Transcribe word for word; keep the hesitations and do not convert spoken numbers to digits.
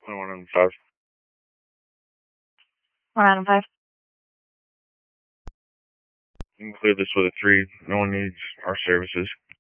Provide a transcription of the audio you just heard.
One out of five. One out of five. You can clear this with a three. No one needs our services.